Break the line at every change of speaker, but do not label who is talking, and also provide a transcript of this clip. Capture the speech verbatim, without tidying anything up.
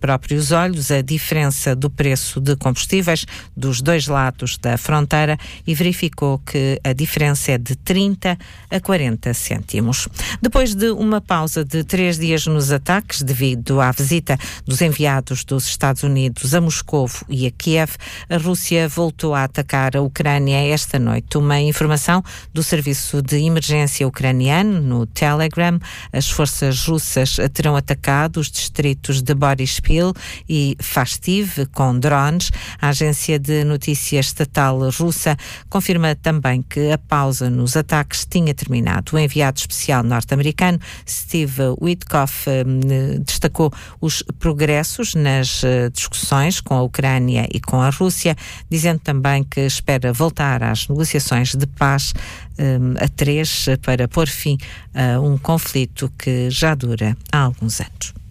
próprios olhos a diferença do preço de combustíveis dos dois lados da fronteira e verificou que a diferença é de trinta a quarenta cêntimos. Depois de uma pausa de três dias nos ataques, devido à visita dos enviados dos Estados Unidos a Moscovo e a Kiev, a Rússia voltou a atacar a Ucrânia esta noite. Uma informação do Serviço de Emergência Ucraniano no Telegram: as forças russas terão atacado os distritos de Boryspil e Fastiv com drones. A agência de notícias estatal russa confirma também que a pausa nos ataques tinha terminado. O enviado especial norte-americano Steve Witkoff eh, destacou os progressos nas eh, discussões com a Ucrânia e com a Rússia, dizendo também que espera voltar às negociações de paz eh, a três para pôr fim a um conflito que já dura há alguns anos.